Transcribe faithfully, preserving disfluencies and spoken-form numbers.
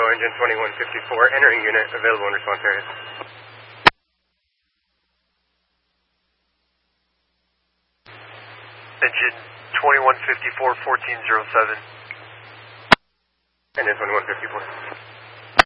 engine twenty-one fifty-four, entering unit, available in response area. Engine twenty-one fifty-four, fourteen oh seven. Engine twenty-one fifty-four.